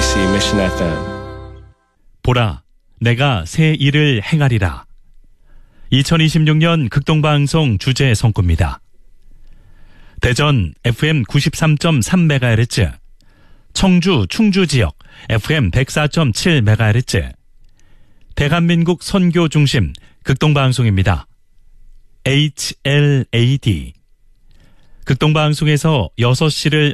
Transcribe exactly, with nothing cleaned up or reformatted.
케이비에스 Mission 에프엠. 보라, 내가 새 일을 행하리라. 이천이십육 년 극동방송 주제 성구입니다. 대전 에프엠 구십삼 점 삼 메가헤르츠, 청주 충주 지역 에프엠 백사 점 칠 메가헤르츠, 대한민국 선교 중심 극동방송입니다. 에이치엘에이디. 극동방송에서 여섯 시를